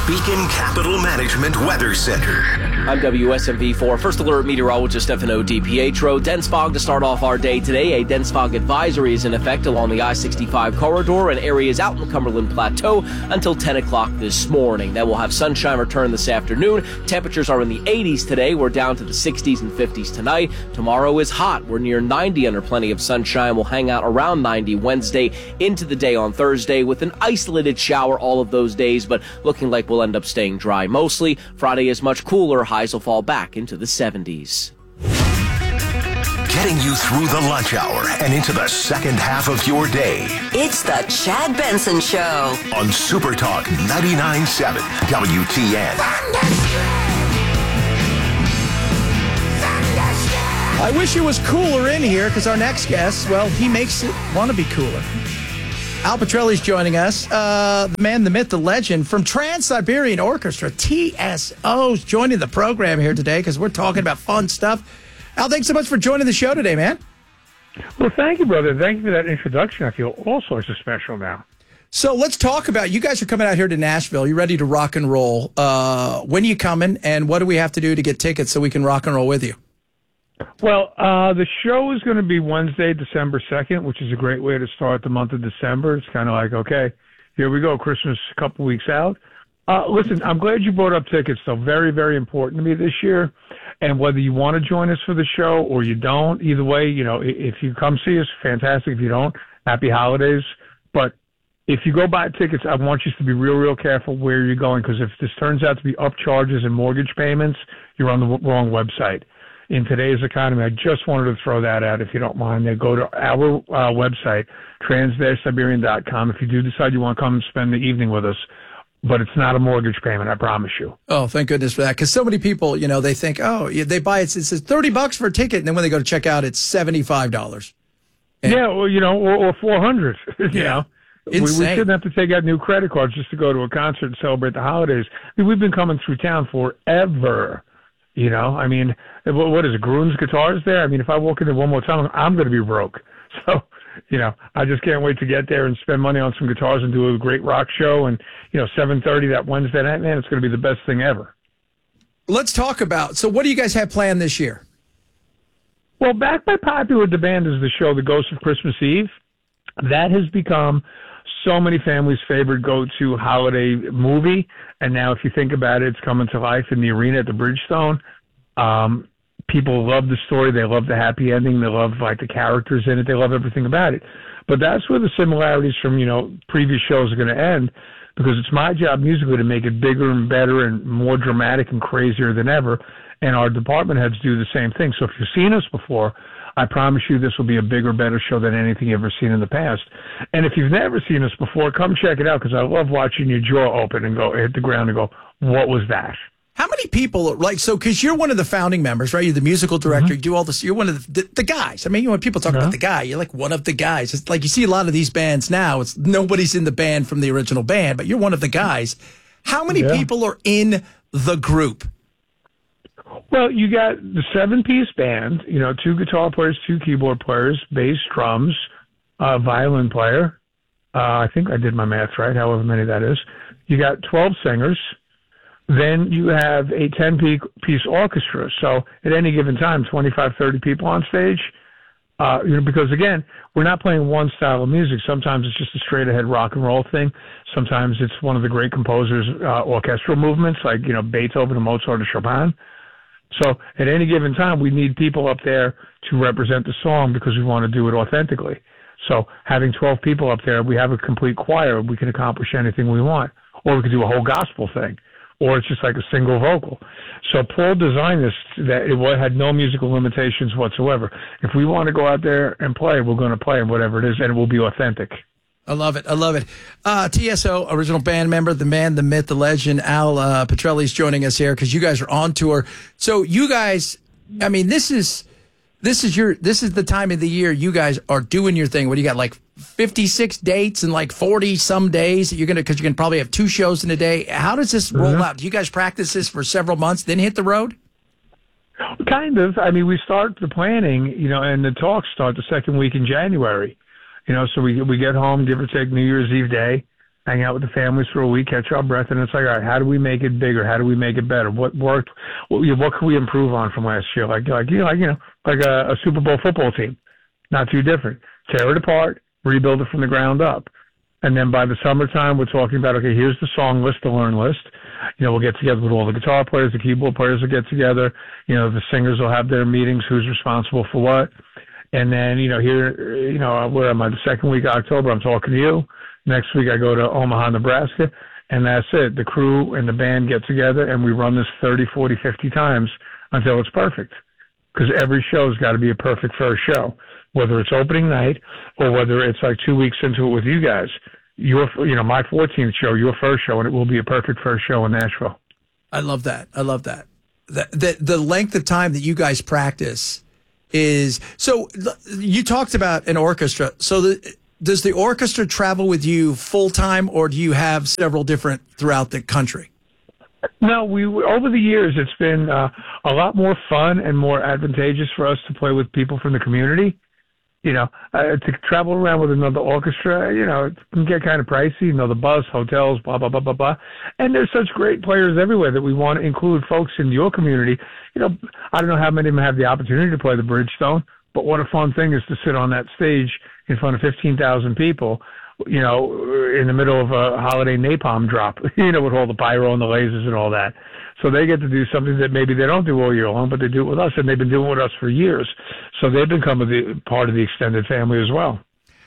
Beacon Capital Management Weather Center. I'm WSMV4 First Alert Meteorologist Stefano DiPietro. Dense fog to start off our day today. A dense fog advisory is in effect along the I-65 corridor and areas out in the Cumberland Plateau until 10 o'clock this morning. Then we'll have sunshine return this afternoon. Temperatures are in the 80s today. We're down to the 60s and 50s tonight. Tomorrow is hot. We're near 90 under plenty of sunshine. We'll hang out around 90 Wednesday into the day on Thursday with an isolated shower all of those days, but looking like we'll end up staying dry mostly. Friday is much cooler. Highs will fall back into the 70s. Getting you through the lunch hour and into the second half of your day. It's the Chad Benson Show On Super Talk 99.7 WTN. I wish it was cooler in here because our next guest, well, he makes it want to be cooler. Al Pitrelli's joining us, the man, the myth, the legend from Trans-Siberian Orchestra, TSO's joining the program here today because we're talking about fun stuff. Al, thanks so much for joining the show today, man. Well, thank you, brother. Thank you for that introduction. I feel all sorts of special now. So let's talk about, you guys are coming out here to Nashville. You ready to rock and roll? When are you coming, and what do we have to do to get tickets so we can rock and roll with you? Well, the show is going to be Wednesday, December 2nd, which is a great way to start the month of December. It's kind of like, okay, here we go, Christmas a couple weeks out. Listen, I'm glad you brought up tickets, though. Very, very important to me this year. And whether you want to join us for the show or you don't, either way, you know, if you come see us, fantastic. If you don't, happy holidays. But if you go buy tickets, I want you to be real, real careful where you're going, because if this turns out to be up charges and mortgage payments, you're on the wrong website. In today's economy, I just wanted to throw that out, if you don't mind. They go to our website, trans-siberian.com, if you do decide you want to come and spend the evening with us. But it's not a mortgage payment, I promise you. Oh, thank goodness for that. Because so many people, you know, they think, oh, they buy it, it says $30 for a ticket, and then when they go to check out, it's $75. Yeah, well, you know, or $400. You know, we shouldn't have to take out new credit cards just to go to a concert and celebrate the holidays. I mean, we've been coming through town forever. You know, I mean, what is it, Groon's Guitars there? I mean, if I walk in there one more time, I'm going to be broke. So, you know, I just can't wait to get there and spend money on some guitars and do a great rock show. And, you know, 7:30 that Wednesday night, man, it's going to be the best thing ever. Let's talk about, so what do you guys have planned this year? Well, back by popular demand is the show The Ghost of Christmas Eve. That has become so many families' favorite go-to holiday movie. And now if you think about it, it's coming to life in the arena at the Bridgestone. People love the story. They love the happy ending. They love, like, the characters in it. They love everything about it. But that's where the similarities from, you know, previous shows are going to end, because it's my job musically to make it bigger and better and more dramatic and crazier than ever. And our department heads do the same thing. So if you've seen us before, I promise you this will be a bigger, better show than anything you've ever seen in the past. And if you've never seen us before, come check it out, because I love watching your jaw open and go hit the ground and go, what was that? How many people, like, so, because you're one of the founding members, right? You're the musical director. You do all this. You're one of the guys. I mean, when people talk about the guy, you're like one of the guys. It's like you see a lot of these bands now. It's nobody's in the band from the original band, but you're one of the guys. How many people are in the group? Well, you got the 7-piece band, you know, 2 guitar players, 2 keyboard players, bass, drums, violin player. I think I did my math right, however many that is. You got 12 singers. Then you have a 10-piece orchestra. So at any given time, 25, 30 people on stage. You know, because again, we're not playing one style of music. Sometimes it's just a straight ahead rock and roll thing. Sometimes it's one of the great composers' orchestral movements, like, you know, Beethoven and Mozart or Chopin. So at any given time, we need people up there to represent the song, because we want to do it authentically. So having 12 people up there, we have a complete choir. We can accomplish anything we want. Or we could do a whole gospel thing. Or it's just like a single vocal. So Paul designed this that it had no musical limitations whatsoever. If we want to go out there and play, we're going to play whatever it is, and it will be authentic. I love it. I love it. TSO, original band member, the man, the myth, the legend, Al Pitrelli's joining us here because you guys are on tour. So you guys, I mean, this is the time of the year you guys are doing your thing. What do you got, like 56 dates and like 40 some days that because you're going to probably have 2 shows in a day. How does this roll out? Do you guys practice this for several months, then hit the road? Kind of. I mean, we start the planning, you know, and the talks start the second week in January. You know, so we get home, give or take New Year's Eve day. hang out with the families for a week, catch our breath, and it's like, all right, how do we make it bigger? How do we make it better? What worked? What can we improve on from last year? Like a Super Bowl football team, not too different. Tear it apart, rebuild it from the ground up. And then by the summertime, we're talking about, okay, here's the song list, the learn list. We'll get together with all the guitar players, the keyboard players will get together. The singers will have their meetings, who's responsible for what. And then, where am I? The second week of October, I'm talking to you. Next week, I go to Omaha, Nebraska. And that's it. The crew and the band get together, and we run this 30, 40, 50 times until it's perfect. Because every show's got to be a perfect first show, whether it's opening night or whether it's like 2 weeks into it with you guys. My 14th show, your first show, and it will be a perfect first show in Nashville. I love that. The length of time that you guys practice is, so you talked about an orchestra. So does the orchestra travel with you full time, or do you have several different throughout the country? No, over the years, it's been a lot more fun and more advantageous for us to play with people from the community. To travel around with another orchestra, it can get kind of pricey. The bus, hotels, blah, blah, blah, blah, blah. And there's such great players everywhere that we want to include folks in your community. I don't know how many of them have the opportunity to play the Bridgestone, but what a fun thing is to sit on that stage in front of 15,000 people, in the middle of a holiday napalm drop, with all the pyro and the lasers and all that. So they get to do something that maybe they don't do all year long, but they do it with us, and they've been doing it with us for years. So they've become part of the extended family as well.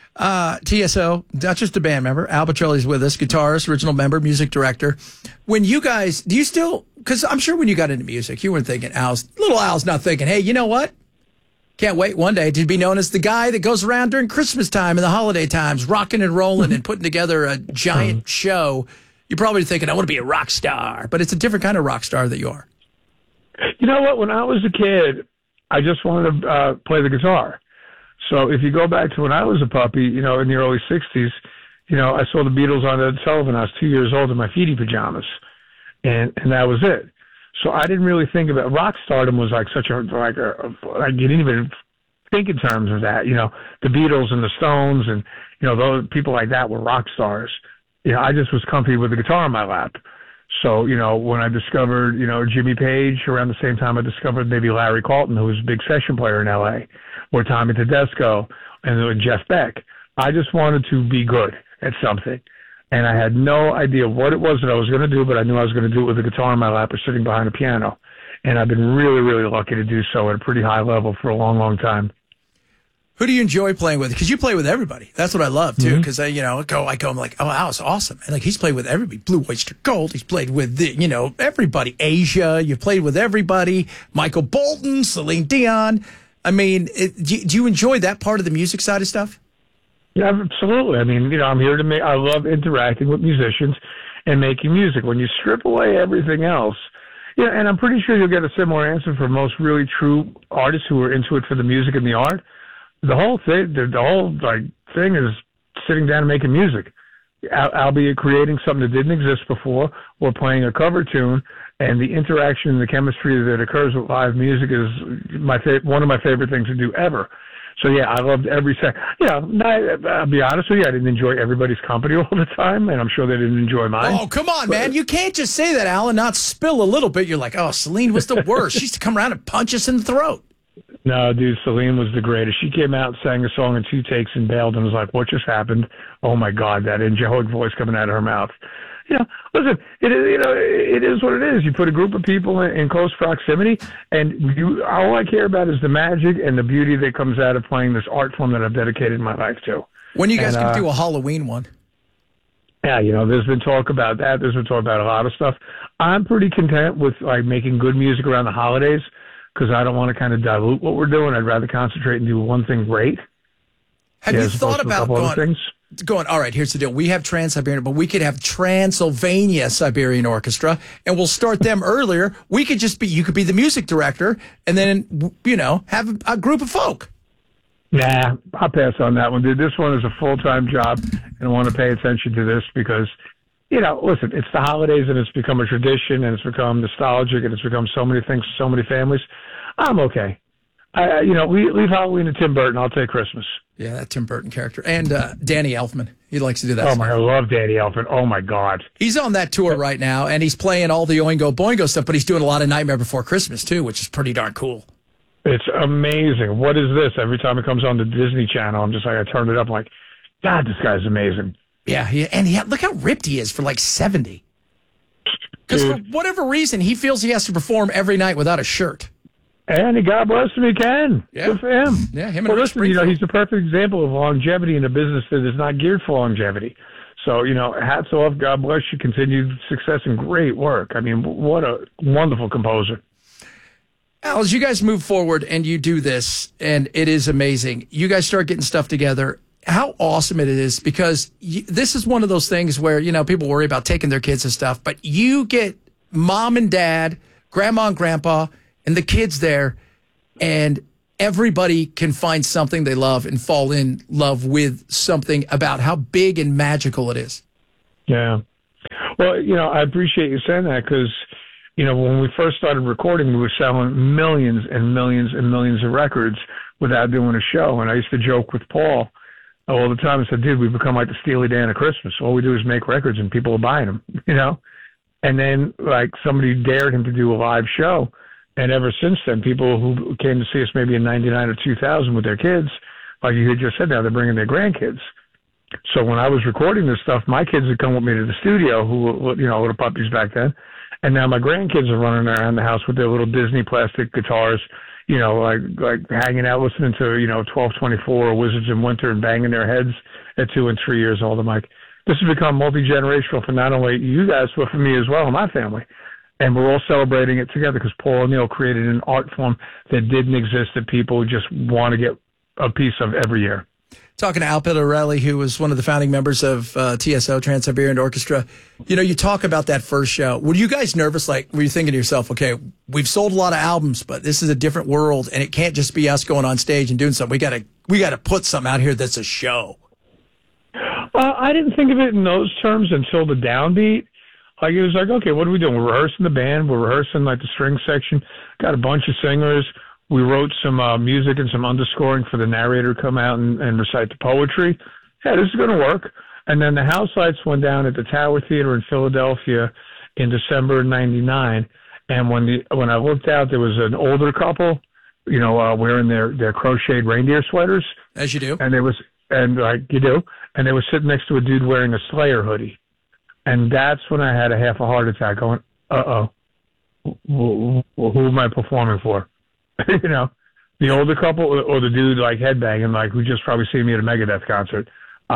TSO, not just a band member, Al Petrelli's with us, guitarist, original member, music director. When you guys, do you still, because I'm sure when you got into music, you weren't thinking, little Al's not thinking, hey, you know what? Can't wait one day to be known as the guy that goes around during Christmas time and the holiday times, rocking and rolling and putting together a giant show. You're probably thinking, I want to be a rock star, but it's a different kind of rock star that you are. You know what? When I was a kid, I just wanted to play the guitar. So if you go back to when I was a puppy, in the early 60s, I saw the Beatles on Ed Sullivan. I was 2 years old in my feety pajamas, and that was it. So I didn't really think about rock stardom was like such I didn't even think in terms of that. The Beatles and the Stones and those people like that were rock stars. I just was comfy with the guitar in my lap. So, when I discovered, Jimmy Page, around the same time I discovered maybe Larry Carlton, who was a big session player in L.A., or Tommy Tedesco, and then Jeff Beck. I just wanted to be good at something. And I had no idea what it was that I was going to do, but I knew I was going to do it with a guitar in my lap or sitting behind a piano. And I've been really, really lucky to do so at a pretty high level for a long, long time. Who do you enjoy playing with? Because you play with everybody. That's what I love, too. Because, I go, I'm like, oh, Al's awesome. And, he's played with everybody. Blue Oyster Cult. He's played with, everybody. Asia. You've played with everybody. Michael Bolton, Celine Dion. I mean, do you enjoy that part of the music side of stuff? Yeah, absolutely. I mean, I'm here to I love interacting with musicians and making music. When you strip away everything else, and I'm pretty sure you'll get a similar answer from most really true artists who are into it for the music and the art. The whole thing is sitting down and making music, albeit creating something that didn't exist before, or playing a cover tune. And the interaction and the chemistry that occurs with live music is one of my favorite things to do ever. So yeah, I loved every second. I'll be honest with you, I didn't enjoy everybody's company all the time, and I'm sure they didn't enjoy mine. Oh, come on, man! You can't just say that, Al, and not spill a little bit. You're like, oh, Celine was the worst. She used to come around and punch us in the throat. No, dude, Celine was the greatest. She came out and sang a song in 2 takes and bailed and was like, what just happened? Oh, my God, that angelic voice coming out of her mouth. Listen, it is what it is. You put a group of people in close proximity, and all I care about is the magic and the beauty that comes out of playing this art form that I've dedicated my life to. When you guys can do a Halloween one? Yeah, there's been talk about that. There's been talk about a lot of stuff. I'm pretty content with making good music around the holidays, because I don't want to kind of dilute what we're doing. I'd rather concentrate and do one thing great. Have you thought about going, all right, here's the deal. We have Trans-Siberian, but we could have Transylvania Siberian Orchestra, and we'll start them earlier. You could be the music director, and then, have a group of folk. Nah, I'll pass on that one, dude. This one is a full-time job, and I want to pay attention to this because, listen, it's the holidays, and it's become a tradition, and it's become nostalgic, and it's become so many things, so many families. I'm okay. leave Halloween to Tim Burton. I'll take Christmas. Yeah, that Tim Burton character. And Danny Elfman. He likes to do that. Oh, I love Danny Elfman. Oh, my God. He's on that tour right now, and he's playing all the Oingo Boingo stuff, but he's doing a lot of Nightmare Before Christmas, too, which is pretty darn cool. It's amazing. What is this? Every time it comes on the Disney Channel, I'm just like, I turn it up, I'm like, God, this guy's amazing. Yeah, look how ripped he is for like 70. Because for whatever reason, he feels he has to perform every night without a shirt. And God bless him, he can. Yeah. Good for him. Yeah, him and well, Rich listen, he's the perfect example of longevity in a business that is not geared for longevity. So, hats off, God bless you, continued success and great work. I mean, what a wonderful composer. Al, as you guys move forward and you do this, and it is amazing, you guys start getting stuff together, how awesome it is, because this is one of those things where, people worry about taking their kids and stuff, but you get mom and dad, grandma and grandpa, and the kids there, and everybody can find something they love and fall in love with something about how big and magical it is. Yeah. Well, I appreciate you saying that because, when we first started recording, we were selling millions and millions and millions of records without doing a show. And I used to joke with Paul all the time. I said, dude, we've become like the Steely Dan of Christmas. All we do is make records and people are buying them, And then, somebody dared him to do a live show. And ever since then, people who came to see us maybe in 99 or 2000 with their kids, like you had just said, now they're bringing their grandkids. So when I was recording this stuff, my kids would come with me to the studio, who were, little puppies back then. And now my grandkids are running around the house with their little Disney plastic guitars, like hanging out, listening to, 1224 or Wizards in Winter and banging their heads at 2 and 3 years old. I'm like, this has become multi-generational for not only you guys, but for me as well and my family. And we're all celebrating it together because Paul O'Neill created an art form that didn't exist that people just want to get a piece of every year. Talking to Al Pitarelli, who was one of the founding members of TSO, Trans-Siberian Orchestra. You talk about that first show. Were you guys nervous? Were you thinking to yourself, okay, we've sold a lot of albums, but this is a different world, and it can't just be us going on stage and doing something. We got to put something out here that's a show. I didn't think of it in those terms until the downbeat. It was like, okay, what are we doing? We're rehearsing the band. We're rehearsing, the string section. Got a bunch of singers. We wrote some music and some underscoring for the narrator to come out and recite the poetry. Yeah, this is going to work. And then the house lights went down at the Tower Theater in Philadelphia in December of '99. And when I looked out, there was an older couple, wearing their crocheted reindeer sweaters. As you do. And you do. And they were sitting next to a dude wearing a Slayer hoodie. And that's when I had a half a heart attack going, who am I performing for? The older couple or the dude headbanging, who just probably seen me at a Megadeth concert.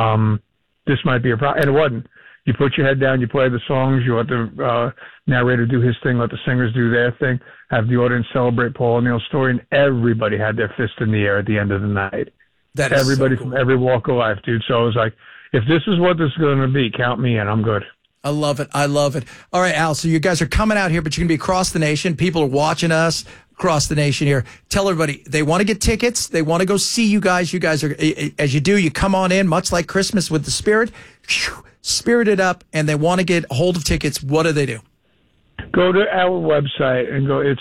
This might be a problem. And it wasn't. You put your head down, you play the songs, you let the narrator do his thing, let the singers do their thing, have the audience celebrate Paul O'Neill's story, and everybody had their fist in the air at the end of the night. That is everybody so cool. From every walk of life, dude. So I was like, if this is what this is going to be, count me in. I'm good. I love it. I love it. All right, Al, so you guys are coming out here, but you're going to be across the nation. People are watching us across the nation here. Tell everybody, they want to get tickets. They want to go see you guys. You guys are, as you do, you come on in, much like Christmas with the Spirit, spirit it up, and they want to get a hold of tickets. What do they do? Go to our website and it's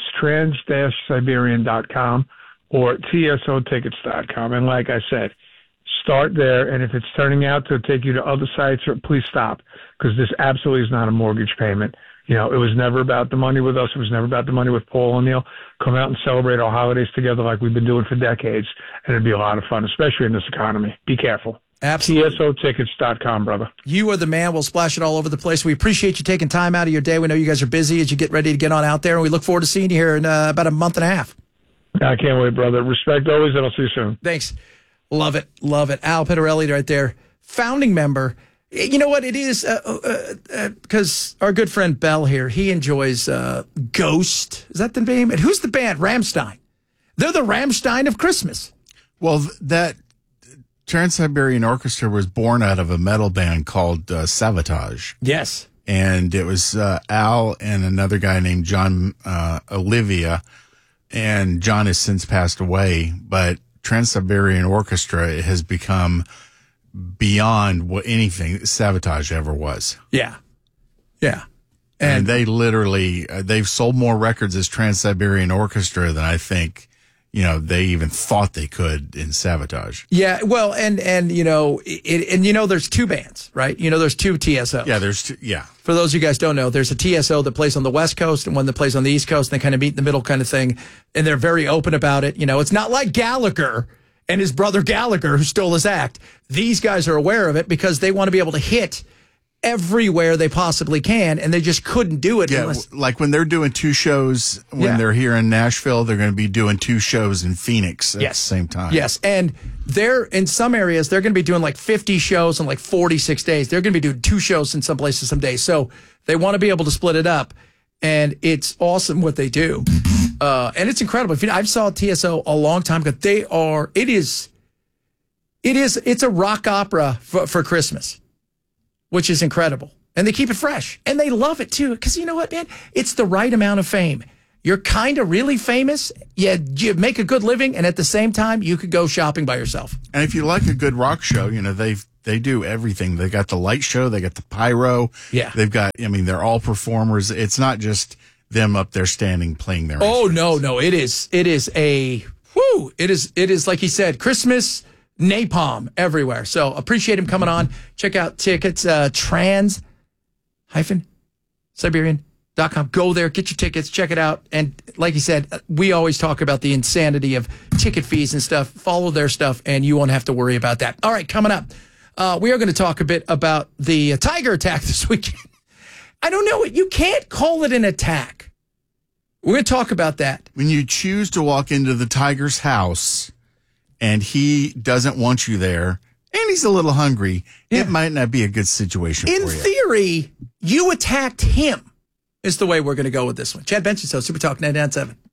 trans-siberian.com or tsotickets.com. And like I said, start there, and if it's turning out to take you to other sites, please stop, because this absolutely is not a mortgage payment. It was never about the money with us. It was never about the money with Paul O'Neill. Come out and celebrate our holidays together like we've been doing for decades, and it'd be a lot of fun, especially in this economy. Be careful. Absolutely. tsotickets.com, brother. You are the man. We'll splash it all over the place. We appreciate you taking time out of your day. We know you guys are busy as you get ready to get on out there, and we look forward to seeing you here in about a month and a half. I can't wait, brother. Respect always, and I'll see you soon. Thanks. Love it. Love it. Al Pitarelli right there, founding member. You know what it is? Because our good friend Bell here, he enjoys Ghost. Is that the name? And who's the band? Rammstein. They're the Rammstein of Christmas. Well, that Trans-Siberian Orchestra was born out of a metal band called Savatage. Yes. And it was Al and another guy named John Olivia. And John has since passed away, but Trans-Siberian Orchestra has become beyond what anything Savatage ever was. Yeah. Yeah. And they literally, they've sold more records as Trans-Siberian Orchestra than I think they even thought they could in Sabotage. Yeah, well, and there's two bands, right? There's two TSOs. Yeah, there's two, yeah. For those of you guys don't know, there's a TSO that plays on the West Coast and one that plays on the East Coast, and they kind of meet in the middle kind of thing, and they're very open about it. It's not like Gallagher and his brother Gallagher who stole his act. These guys are aware of it because they want to be able to hit everywhere they possibly can, and they just couldn't do it. Yeah, like when they're doing two shows, when they're here in Nashville, they're going to be doing two shows in Phoenix at the same time. Yes, and they're in some areas, they're going to be doing like 50 shows in like 46 days. They're going to be doing two shows in some places some days. So they want to be able to split it up, and it's awesome what they do. And it's incredible. I've saw TSO a long time ago. It's a rock opera for Christmas, which is incredible. And they keep it fresh. And they love it, too. Because you know what, man? It's the right amount of fame. You're kind of really famous. You make a good living. And at the same time, you could go shopping by yourself. And if you like a good rock show, they do everything. They got the light show. They got the pyro. Yeah. They've got, they're all performers. It's not just them up there standing playing their instruments. No. It is like he said, Christmas napalm everywhere. So appreciate him coming on. Check out tickets, trans-siberian.com. Go there, get your tickets, check it out. And like he said, we always talk about the insanity of ticket fees and stuff. Follow their stuff, and you won't have to worry about that. All right, coming up, we are going to talk a bit about the Tiger attack this weekend. I don't know. You can't call it an attack. We're going to talk about that. When you choose to walk into the Tiger's house and he doesn't want you there, and he's a little hungry, it might not be a good situation for you. In theory, you attacked him, is the way we're going to go with this one. Chad Benson, Super Talk 99.7.